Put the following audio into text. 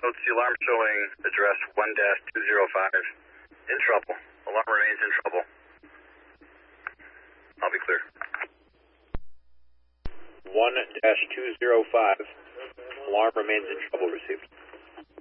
notes the alarm showing address 1-205. In trouble. Alarm remains in trouble. I'll be clear. 1-205. Alarm remains in trouble received.